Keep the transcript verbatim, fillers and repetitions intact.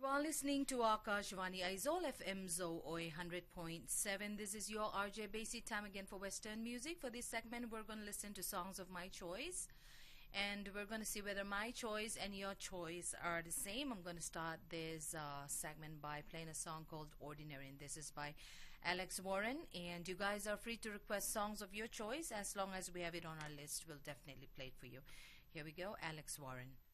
You are listening to Akashvani Aizol F M Zo one hundred point seven. This is your R J Basie. Time again for Western music. For this segment, we're going to listen to songs of my choice. And we're going to see whether my choice and your choice are the same. I'm going to start this uh, segment by playing a song called Ordinary. And this is by Alex Warren. And you guys are free to request songs of your choice. As long as we have it on our list, we'll definitely play it for you. Here we go, Alex Warren.